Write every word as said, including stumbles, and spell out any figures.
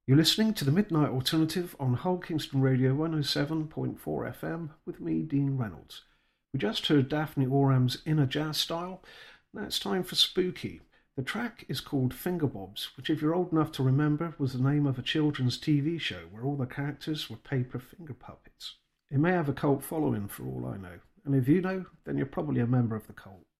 You're listening to the Midnight Alternative on Hull Kingston Radio one oh seven point four F M with me, Dean Reynolds. We just heard Daphne Oram's Inner Jazz Style. Now it's time for Spooky. The track is called Fingerbobs, which if you're old enough to remember was the name of a children's T V show where all the characters were paper finger puppets. It may have a cult following for all I know, and if you know, then you're probably a member of the cult.